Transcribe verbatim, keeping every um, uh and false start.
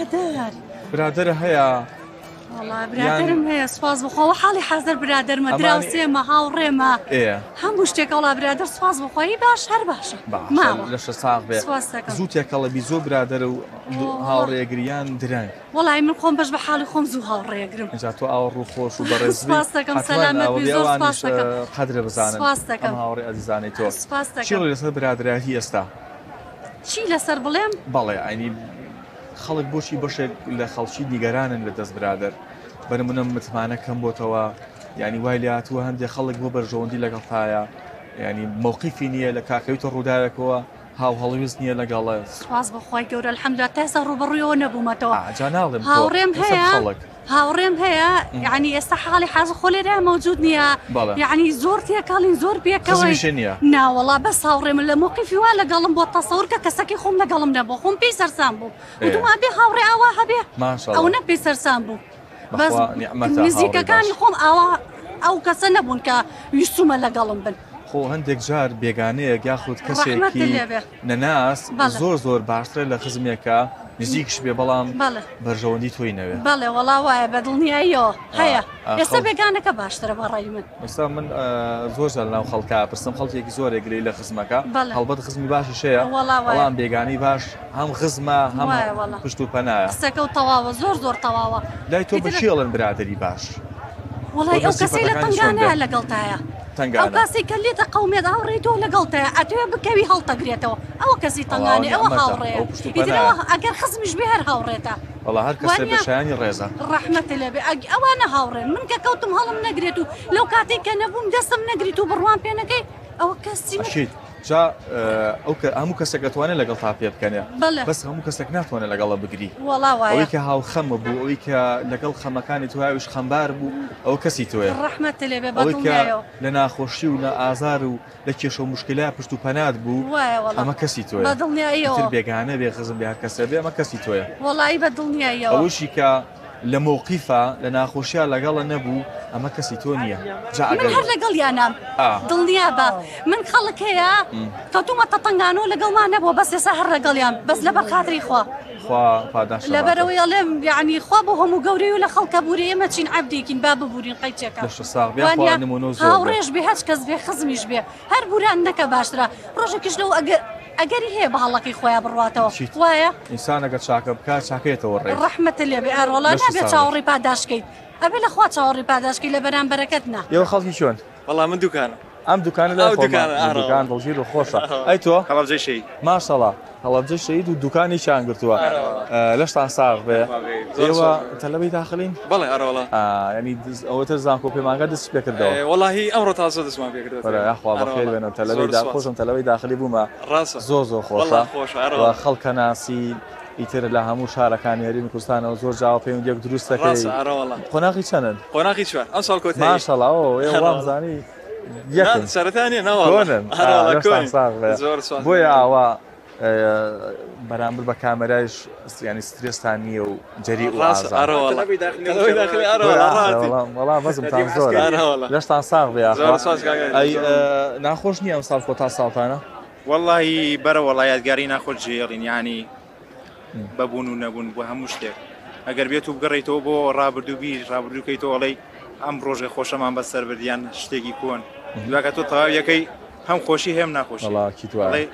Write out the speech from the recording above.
برادر برادر هەیە والله برادرم هەیە سوپاس بخۆ حاڵی حەزر برادرمە دراوسێمە هاوڕێمە هەموو شتێک وڵا برادر سوپاس بخۆی باش هەر باشە لەشە ساغ بێ زوو تێکەڵە بی زۆر برادرە و هاوڕێگریان درەنگ وڵی من خۆم بەش بە حاڵی خۆم زوو هاوڕێگرم جا تۆ ئاوە ڕوو خۆش و بەڕێز سپاس دەکەم سەلامەت بی زۆر سپاس دەکەم قەدرە بزانن سپاس دەکەم هاوڕێ ئەزیزانی تۆ سپاس دەکەم چی لەسەر برادرایەتی ئێستا چی لەسەر بڵێم بەڵێ ئاینی خەڵک بۆچی بەشێک لە خەڵکی نیگەرانن لە دەست برادر بەنمونە متمانە کەم بۆتەوە ینی وای لە هاتووە هەندێک خەڵک بۆ بەرژەوەندی لەگەڵتایە ینی مووقیفی نییە لە کاکەویتە ڕووداوێکەوە هاو هەڵویست نییە لەگەڵە سپاس بەخوای گەورە الحەمدوللا تا ئێستا ڕوبەڕوویەوە نەبوومەتەوە جا ناڵێم هاوڕێم هەیە هاوڕێم هەیە یعنی ئێستا حاڵی حەز خۆ لێرە مەوجود نییە یعنی زۆر تێکەڵین زۆر پێکەوەی ناوەڵا بەس هاوڕێم لە مووقیفی وا لەگەڵم بۆ تەسەور کە کەسەکی خۆم لەگەڵم نەبوو خۆم پێی سەرسان بوو وتما بێ هاوڕێ ئاوا هەبێ ئەو نە پێی سەرسان بوو بەس نزیکەکانی خۆم ئاوا ئەو کەسە نەبوون کە ویستومە لەگەڵم بن خۆ هەندێک جار بێگانەیە یاخود کەسێکی نەناس زۆر زۆر باشترە لە خزمێکە نزیکش بێ بەڵام بەرژەوەندی تۆی نەوێ بەڵێ وەڵا وایە بەدڵنیاییەوە هەیە ئێستا بێگانەکە باشترە بەڕای من ئێستا من زۆر لە ناو خەڵکا پرسم خەڵکێکی زۆرێگری لە خزمەکە هەڵبەت خزمی باشی شەیە بەڵام بێگانی باش هەم خزمە هەم پشت و پەنایە قسەکە و تەواوە زۆر زۆر تەواوە لای تۆ بەچی ئەڵێن برادری باش وەڵای ئەو کەسەی لە تەنگانەیە لەگەڵتایە ئەو کەسی کە لێتە قەومێت هاوڕێی تۆ لەگەڵتەیە ئەتوێ بکەوی هەڵتەگرێتەوە ئەوە کەسی تەنگانێ ئەوە هاوڕێ ئەگەر خزمیش بێ هەر هاوڕێتە وەڵا هەر کەسێ بەشایانی ڕێزە ڕەحمەتە لێبێ ئەوانە هاوڕێن من کە کەوتم هەڵم نەگرێت و لەو کاتێک کە نەبووم دەستم نەگریت و بڕوان پێ نەکەی ئەوە کەسی جا ئەو هەموو کەسێک دەتوانێت لەگەڵ تا پێ بکەنێ بەس هەموو کەسێک ناتوانێت لەگەڵە بگری ئەوەی کە هاو خەمە بوو ئەوەی کە لەگەڵ خەمەکانی توایش خەمبار بوو ئەو کەسی توێ ڕەحمەتە لێبێ ئەوەی کە لە ناخۆشی و لە ئازار و لە کێشە و مشکلات پشت و پەنات بوو ئەمە کەسی توێ بەدڵنیاییەوە بێگانە بێ خزم بێ هەر کەسە بێ ئەمە کەسی توێ وەڵایی بەدڵنیاییەوە ئەوشی کە لە مووقیفە لە ناخۆشیە لەگەڵە نەبوو ئەمە کەسی تۆ نییە من هەر لەگەڵ یانام دڵنیا بە من خەڵک هەیە کەوتومەتە تەنگانەوە لەگەڵمان نەبووە بەس ئێستا هەر لەگەڵیان بەس لەبەر خاتری خوا لەبەرەوەی ئەڵێم یعنی خوا بۆ هەموو گەورەی و لە خەڵکە بووری ئێمە چین عەبدێکین با ببورین قەیچێکە هاوڕێژ بێ هەچ کەس بێ خزمیش بێ هەر بوران نەکە باشترە ڕۆژێکیش لەو ئەگەر ئەگەری هەیە بە هەڵەکەی خۆیان بڕواتەوە وایە ئینسانەگە چاکە بکات چاکێتەوە ڕێ ڕەحمەتە لێبێ ئەڕۆڵا نابێت چاوەڕێی پاداشکەیت ئەبێ لەخوا چاوەڕێی پاداشکەی لە بەرامبەرەکەت نا ئێوە خەڵکی چۆن وەڵام من دوکانە ئەم دوکانە لە دوکان دڵگیر و خۆشە ئەی تۆ هەڵەبجەی شەی ماشەڵڵا هەڵەبجەی شەید و دوکانی چیان گرتووە لەشتان ساغ بێ ئێوە تەلەبەی داخلین بەڵێ ئەرەوەڵا ینی ئەوەتە زانکۆ پێمانگە دەست پێ کردەوە وەڵاهی ئەمڕۆ تازە دەستمان پێ کردەوە یاخوا بەخێر بێنەوە تەلەبەی داخۆشم تەلەبەی داخلی بوومە زۆر زۆر خۆشە خەڵکە ناسی ئیتر لە هەموو شارەکانی هەرێمی کوردستانەوە زۆر جاوا پەیوەندیەک دروست دەکەی قۆناغی چەندن قۆناغی چوار ئەم ساڵ کۆتایی ماشەڵڵا ئێوە وابزانی سەرەتانیە ناوەڵن بۆیە ئاوا بەرامبر بە کامەرایش ینی سترێستان نییە و جەری وەڵام بەزمتان زۆر لەشتان ساغ بێ ناخۆش نییە ئەم ساڵ کۆتا ساڵتانە وەڵی بەرە وەڵای یادگاری ناخۆش ژێڵین ینی بەبوون و نەبوون بۆ هەموو شتێک ئەگەر بێت و بگەڕێیتەوە بۆ ڕابردوو بیر ڕابردووکەیتەوە ئەڵەی ئەم ڕۆژێ خۆشەمان بەسەر بردیان شتێکی کۆن دوکە تۆ تەواو یەکەی هەم خۆشی هەم ناخۆشی